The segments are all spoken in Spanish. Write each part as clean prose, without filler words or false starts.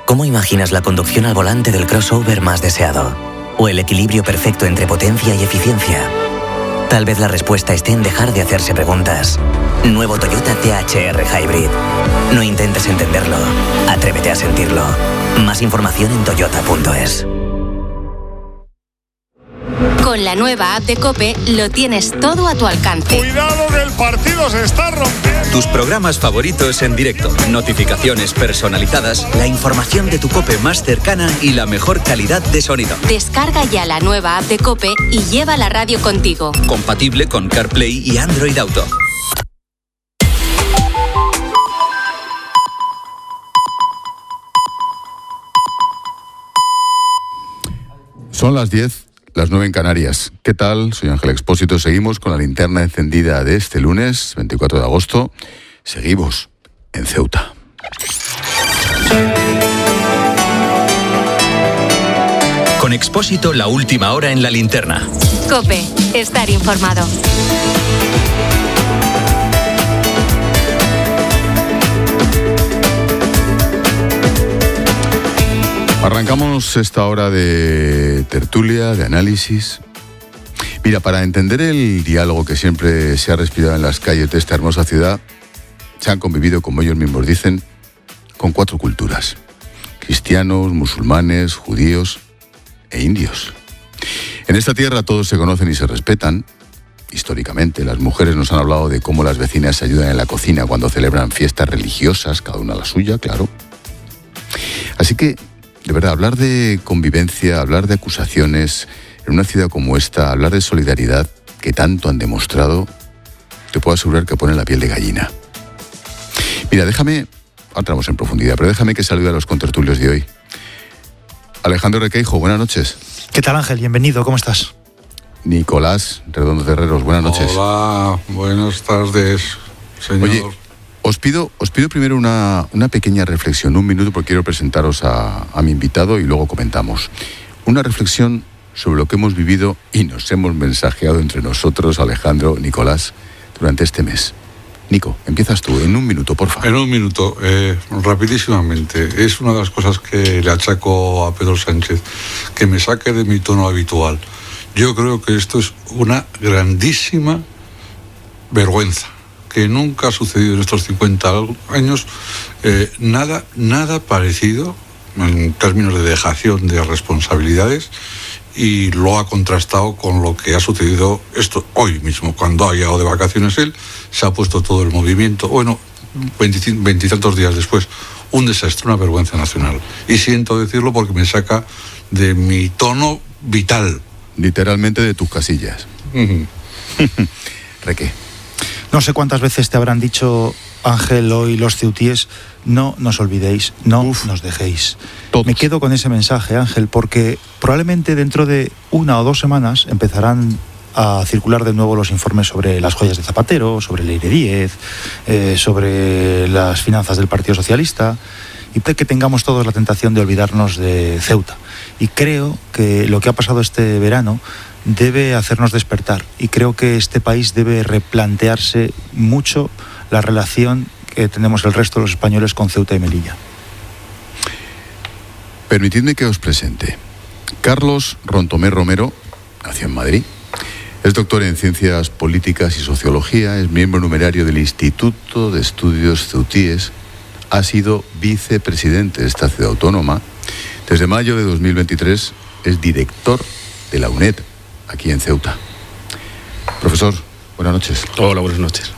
¿Cómo imaginas la conducción al volante del crossover más deseado? ¿O el equilibrio perfecto entre potencia y eficiencia? Tal vez la respuesta esté en dejar de hacerse preguntas. Nuevo Toyota CHR Hybrid. No intentes entenderlo. Atrévete a sentirlo. Más información en toyota.es. Con la nueva app de COPE lo tienes todo a tu alcance. ¡Cuidado que el partido se está rompiendo! Tus programas favoritos en directo, notificaciones personalizadas, la información de tu COPE más cercana y la mejor calidad de sonido. Descarga ya la nueva app de COPE y lleva la radio contigo. Compatible con CarPlay y Android Auto. Son las 10. Las 9 en Canarias. ¿Qué tal? Soy Ángel Expósito. Seguimos con la linterna encendida de este lunes, 24 de agosto. Seguimos en Ceuta. Con Expósito, la última hora en la linterna. COPE. Estar informado. Arrancamos esta hora de tertulia, de análisis. Mira, para entender el diálogo que siempre se ha respirado en las calles de esta hermosa ciudad, se han convivido, como ellos mismos dicen, con 4 culturas: cristianos, musulmanes, judíos e indios. En esta tierra todos se conocen y se respetan. Históricamente, las mujeres nos han hablado de cómo las vecinas se ayudan en la cocina cuando celebran fiestas religiosas, cada una la suya, claro. Así que, de verdad, hablar de convivencia, hablar de acusaciones en una ciudad como esta, hablar de solidaridad que tanto han demostrado, te puedo asegurar que pone la piel de gallina. Mira, déjame, ahora entramos en profundidad, pero déjame que salude a los contertulios de hoy. Alejandro Requeijo, buenas noches. ¿Qué tal, Ángel? Bienvenido, ¿cómo estás? Nicolás Redondo Herreros, buenas noches. Hola, buenas tardes, señor. Oye, Os pido primero una pequeña reflexión, un minuto, porque quiero presentaros a mi invitado y luego comentamos. Una reflexión sobre lo que hemos vivido y nos hemos mensajeado entre nosotros, Alejandro, Nicolás, durante este mes. Nico, empiezas tú, en un minuto, por favor. En un minuto, rapidísimamente. Es una de las cosas que le achaco a Pedro Sánchez, que me saque de mi tono habitual. Yo creo que esto es una grandísima vergüenza, que nunca ha sucedido en estos 50 años, nada parecido en términos de dejación de responsabilidades, y lo ha contrastado con lo que ha sucedido esto hoy mismo. Cuando ha llegado de vacaciones él, se ha puesto todo el movimiento, bueno, veintitantos días después, un desastre, una vergüenza nacional. Y siento decirlo porque me saca de mi tono vital. Literalmente de tus casillas. Reque. No sé cuántas veces te habrán dicho, Ángel, hoy los ceutíes: no nos olvidéis, no nos dejéis. Todos. Me quedo con ese mensaje, Ángel, porque probablemente dentro de 1 o 2 semanas empezarán a circular de nuevo los informes sobre las joyas de Zapatero, sobre Leire Díez, sobre las finanzas del Partido Socialista, y puede que tengamos todos la tentación de olvidarnos de Ceuta. Y creo que lo que ha pasado este verano debe hacernos despertar, y creo que este país debe replantearse mucho la relación que tenemos el resto de los españoles con Ceuta y Melilla. Permitidme que os presente. Carlos Rontomé Romero nació en Madrid. Es doctor en Ciencias Políticas y Sociología, es miembro numerario del Instituto de Estudios Ceutíes, ha sido vicepresidente de esta ciudad autónoma. Desde mayo de 2023 es director de la UNED, aquí en Ceuta. Profesor, buenas noches. Hola, buenas noches.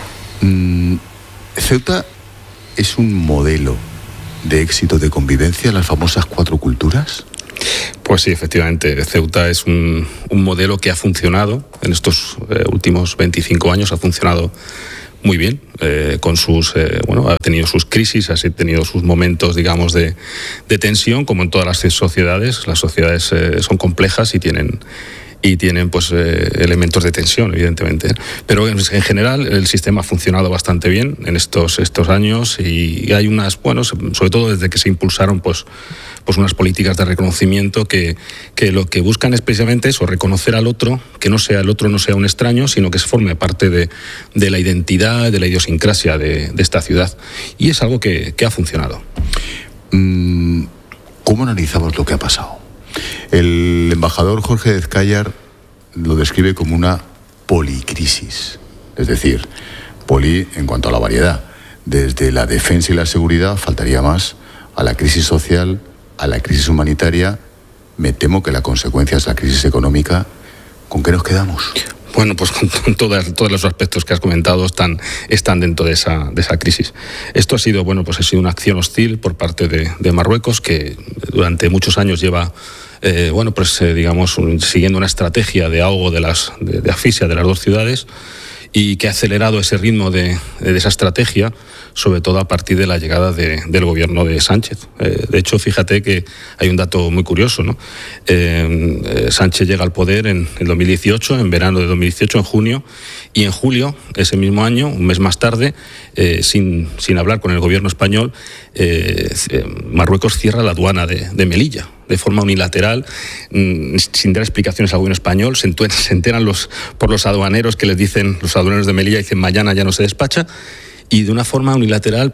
¿Ceuta es un modelo de éxito de convivencia, las famosas 4 culturas? Pues sí, efectivamente, Ceuta es un modelo que ha funcionado en estos últimos 25 años, ha funcionado muy bien, con sus, ha tenido sus crisis, ha tenido sus momentos, digamos, de tensión, como en todas las sociedades. Las sociedades son complejas y tienen pues elementos de tensión, evidentemente. Pero en general el sistema ha funcionado bastante bien en estos años, y hay unas, sobre todo desde que se impulsaron pues unas políticas de reconocimiento que lo que buscan es precisamente eso, reconocer al otro, que el otro no sea un extraño, sino que se forme parte de la identidad, de la idiosincrasia de esta ciudad. Y es algo que ha funcionado. ¿Cómo analizamos lo que ha pasado? El embajador Jorge Ezcayar lo describe como una policrisis, es decir, poli en cuanto a la variedad, desde la defensa y la seguridad, faltaría más, a la crisis social, a la crisis humanitaria. Me temo que la consecuencia es la crisis económica. ¿Con qué nos quedamos? Bueno, pues con todos los aspectos que has comentado están dentro de esa crisis. Esto ha sido una acción hostil por parte de Marruecos, que durante muchos años lleva siguiendo una estrategia de ahogo de asfixia de las dos ciudades, y que ha acelerado ese ritmo de esa estrategia, sobre todo a partir de la llegada del gobierno de Sánchez. De hecho, fíjate que hay un dato muy curioso, ¿no? Sánchez llega al poder en 2018, en verano de 2018, en junio, y en julio, ese mismo año, un mes más tarde, sin hablar con el gobierno español, Marruecos cierra la aduana de Melilla, de forma unilateral, sin dar explicaciones al gobierno español. Se enteran por los aduaneros, que les dicen, los aduaneros de Melilla dicen mañana ya no se despacha, y de una forma unilateral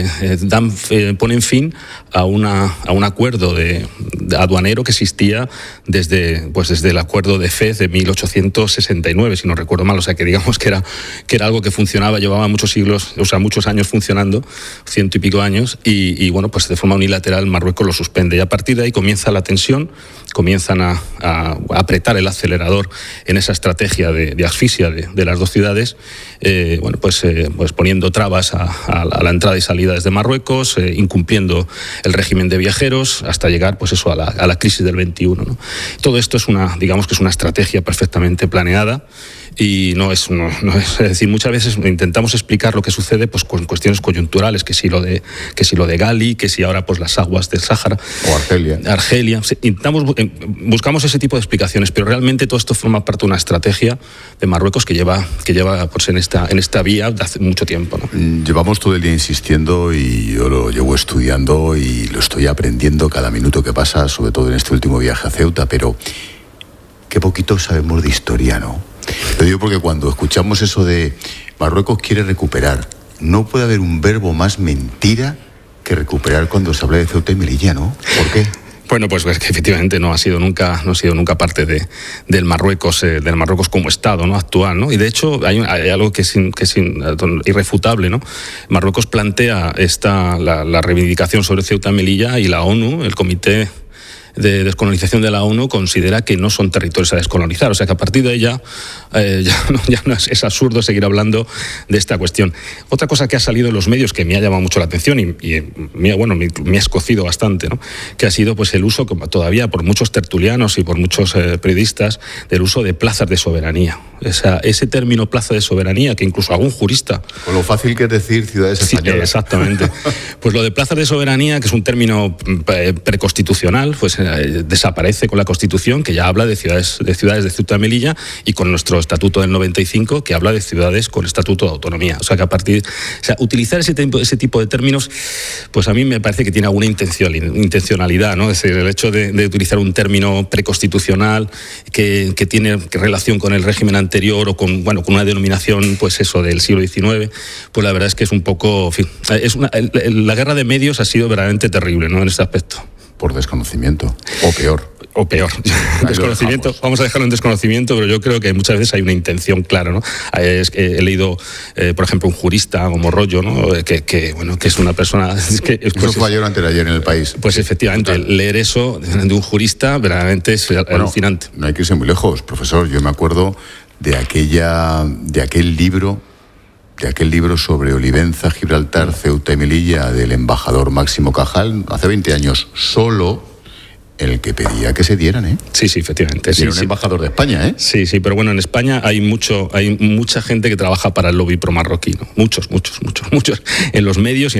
ponen fin a un acuerdo de aduanero que existía desde el acuerdo de Fez de 1869, si no recuerdo mal. O sea, que digamos que era algo que funcionaba, llevaba muchos años funcionando, 100 y pico años, y de forma unilateral Marruecos lo suspende, y a partir de ahí comienza la tensión, comienzan a apretar el acelerador en esa estrategia de asfixia de las dos ciudades, poniendo trabas a la entrada y salida desde Marruecos, incumpliendo el régimen de viajeros, hasta llegar a la crisis del 21, ¿no? Todo esto es una estrategia perfectamente planeada, y no es decir, muchas veces intentamos explicar lo que sucede con cuestiones coyunturales, que si lo de Gali, que si ahora las aguas del Sáhara o Argelia. Buscamos ese tipo de explicaciones, pero realmente todo esto forma parte de una estrategia de Marruecos que lleva en esta vía de hace mucho tiempo, ¿no? Llevamos todo el día insistiendo, y yo lo llevo estudiando y lo estoy aprendiendo cada minuto que pasa, sobre todo en este último viaje a Ceuta, pero qué poquito sabemos de historia, ¿no? Lo digo porque cuando escuchamos eso de Marruecos quiere recuperar, no puede haber un verbo más mentira que recuperar cuando se habla de Ceuta y Melilla, ¿no? ¿Por qué? Bueno, pues es que efectivamente no ha sido nunca parte del Marruecos como Estado, ¿no?, actual, ¿no? Y de hecho hay algo que es irrefutable, ¿no? Marruecos plantea la reivindicación sobre Ceuta y Melilla, y la ONU, el Comité de Descolonización de la ONU, considera que no son territorios a descolonizar. O sea que a partir de ahí ya no es absurdo seguir hablando de esta cuestión. Otra cosa que ha salido en los medios que me ha llamado mucho la atención y me ha escocido bastante, ¿no?, que ha sido el uso, todavía por muchos tertulianos y por muchos periodistas, del uso de plazas de soberanía. Ese término plaza de soberanía, que incluso algún jurista... Con lo fácil que es decir ciudades españolas. Sí, exactamente. Pues lo de plazas de soberanía, que es un término preconstitucional, desaparece con la Constitución, que ya habla de ciudades de Ceuta y Melilla, y con nuestro Estatuto del 95, que habla de ciudades con estatuto de autonomía. O sea que utilizar ese tipo de términos, pues a mí me parece que tiene alguna intencionalidad, ¿no? Es decir, el hecho de utilizar un término preconstitucional que tiene relación con el régimen anterior, o con una denominación del siglo XIX, pues la verdad es que es un poco, en fin, la guerra de medios ha sido verdaderamente terrible, ¿no?, en este aspecto. Por desconocimiento, o peor. Desconocimiento, vamos a dejarlo en desconocimiento, pero yo creo que muchas veces hay una intención clara, ¿no? He leído, por ejemplo, un jurista como Rollo, ¿no?, que es una persona... Eso fue ayer o antes de ayer en El País. Pues efectivamente, total. Leer eso de un jurista verdaderamente es alucinante. No hay que irse muy lejos, profesor. Yo me acuerdo de aquel libro sobre Olivenza, Gibraltar, Ceuta y Melilla, del embajador Máximo Cajal, hace 20 años, solo el que pedía que se dieran, ¿eh? Sí, efectivamente. Era un embajador de España, ¿eh? Sí, pero bueno, en España hay mucha gente que trabaja para el lobby pro marroquí, ¿no? Muchos en los medios.